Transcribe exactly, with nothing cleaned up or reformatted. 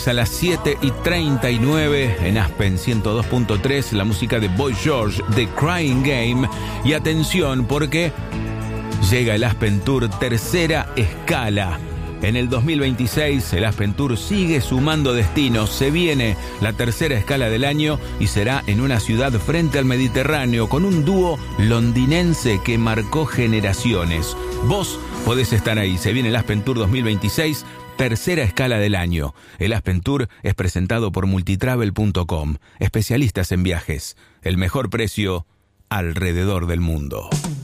A las siete y treinta y nueve en Aspen ciento dos punto tres, la música de Boy George, The Crying Game. Y atención, porque llega el Aspen Tour tercera escala. En el dos mil veintiséis, el Aspen Tour sigue sumando destinos. Se viene la tercera escala del año y será en una ciudad frente al Mediterráneo con un dúo londinense que marcó generaciones. Vos podés estar ahí. Se viene el Aspen Tour dos mil veintiséis, tercera escala del año. El Aspen Tour es presentado por multitravel punto com, especialistas en viajes. El mejor precio alrededor del mundo.